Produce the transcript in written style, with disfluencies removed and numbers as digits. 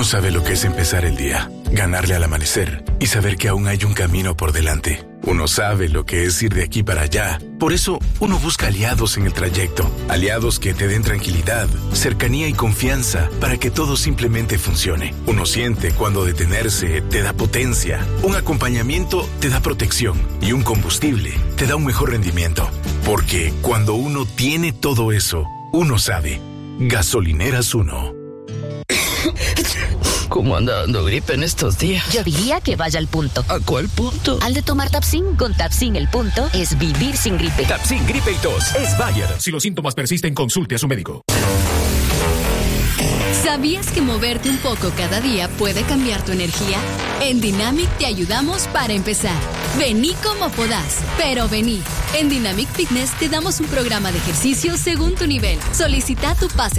Uno sabe lo que es empezar el día, ganarle al amanecer y saber que aún hay un camino por delante. Uno sabe lo que es ir de aquí para allá. Por eso, uno busca aliados en el trayecto. Aliados que te den tranquilidad, cercanía y confianza para que todo simplemente funcione. Uno siente cuando detenerse te da potencia. Un acompañamiento te da protección. Y un combustible te da un mejor rendimiento. Porque cuando uno tiene todo eso, uno sabe. Gasolineras Uno. ¿Cómo anda dando gripe en estos días? Yo diría que vaya al punto. ¿A cuál punto? Al de tomar Tapsin. Con Tapsin el punto es vivir sin gripe. Tapsin, gripe y tos. Es Bayer. Si los síntomas persisten, consulte a su médico. ¿Sabías que moverte un poco cada día puede cambiar tu energía? En Dynamic te ayudamos para empezar. Vení como podás, pero vení. En Dynamic Fitness te damos un programa de ejercicio según tu nivel. Solicita tu pase